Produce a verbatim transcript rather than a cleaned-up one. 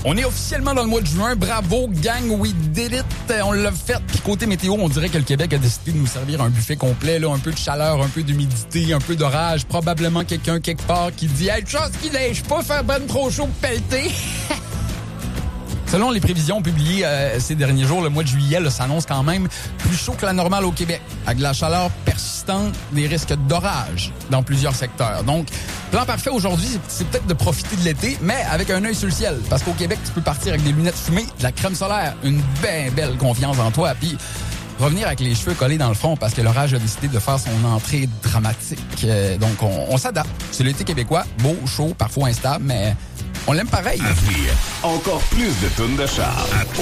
On est officiellement dans le mois de juin. Bravo, gang, we did it. On l'a fait. Puis côté météo, on dirait que le Québec a décidé de nous servir un buffet complet, là, un peu de chaleur, un peu d'humidité, un peu d'orage. Probablement quelqu'un quelque part qui dit « Hey, chance qu'il neige pas, faire ben trop chaud pour pelleter. » Selon les prévisions publiées euh, ces derniers jours, le mois de juillet là, s'annonce quand même plus chaud que la normale au Québec, avec de la chaleur persistante, des risques d'orage dans plusieurs secteurs. Donc, plan parfait aujourd'hui, c'est, c'est peut-être de profiter de l'été, mais avec un œil sur le ciel. Parce qu'au Québec, tu peux partir avec des lunettes fumées, de la crème solaire, une bien belle confiance en toi, puis revenir avec les cheveux collés dans le front parce que l'orage a décidé de faire son entrée dramatique. Euh, donc, on, on s'adapte. C'est l'été québécois, beau, chaud, parfois instable, mais on l'aime pareil. À venir, encore plus de tunes de char.